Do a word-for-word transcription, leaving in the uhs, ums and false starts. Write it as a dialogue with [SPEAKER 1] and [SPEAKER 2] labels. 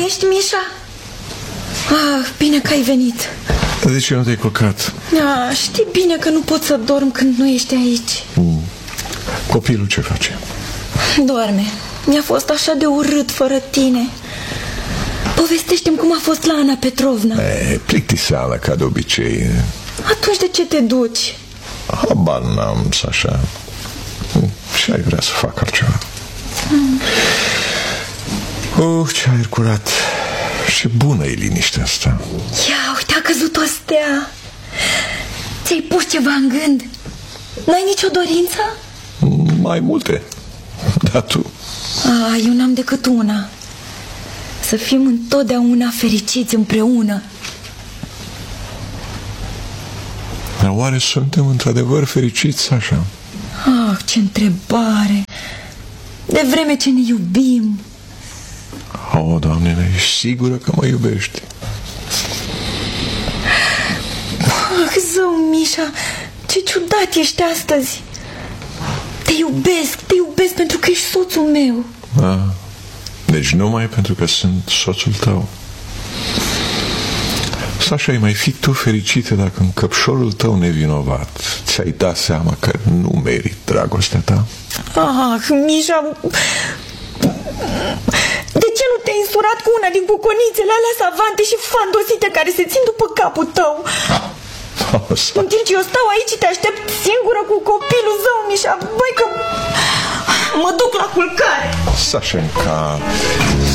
[SPEAKER 1] Ești, Mișa? Ah, bine că ai venit.
[SPEAKER 2] De ce nu te-ai culcat?
[SPEAKER 1] Ah, știi bine că nu pot să dorm când nu ești aici.
[SPEAKER 2] mm. Copilul ce face?
[SPEAKER 1] Doarme. Mi-a fost așa de urât fără tine. Povestește-mi cum a fost la Ana Petrovna.
[SPEAKER 2] E, plictiseală ca de obicei.
[SPEAKER 1] Atunci de ce te duci?
[SPEAKER 2] Habar n-am, Sasha. Și ai vrea să fac altceva. mm. Uh, ce aer curat. Și bună e liniștea asta.
[SPEAKER 1] Ia, uite, a căzut o stea. Ți-ai pus ceva în gând? N-ai nicio dorință?
[SPEAKER 2] Mai multe. Dar tu?
[SPEAKER 1] Ah, eu n-am decât una. Să fim întotdeauna fericiți împreună.
[SPEAKER 2] Dar oare suntem într-adevăr fericiți, așa?
[SPEAKER 1] Ah, ce întrebare. De vreme ce ne iubim.
[SPEAKER 2] O, Doamne, ești sigură că mă iubești?
[SPEAKER 1] Ah, zău, Mișa, ce ciudat ești astăzi. Te iubesc, te iubesc pentru că ești soțul meu.
[SPEAKER 2] Ah, deci numai pentru că sunt soțul tău. Sasha, ai mai fi tu fericită dacă în căpșorul tău nevinovat ți-ai dat seama că nu merit dragostea ta?
[SPEAKER 1] Ah, Mișa, de ce nu te-ai însurat cu una din cuconițele alea savante și fandosite care se țin după capul tău?
[SPEAKER 2] Oh,
[SPEAKER 1] în timp ce eu stau aici și te aștept singură cu copilul, zău, Mișa, băi că mă duc la culcare.
[SPEAKER 2] Sashenka,